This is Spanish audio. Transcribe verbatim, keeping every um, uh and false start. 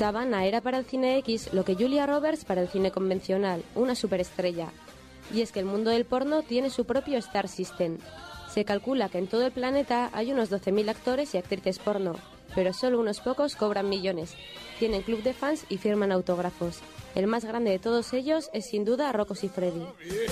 Savannah era para el cine X lo que Julia Roberts para el cine convencional, una superestrella. Y es que el mundo del porno tiene su propio Star System. Se calcula que en todo el planeta hay unos doce mil actores y actrices porno, pero solo unos pocos cobran millones. Tienen club de fans y firman autógrafos. El más grande de todos ellos es sin duda Rocco Siffredi.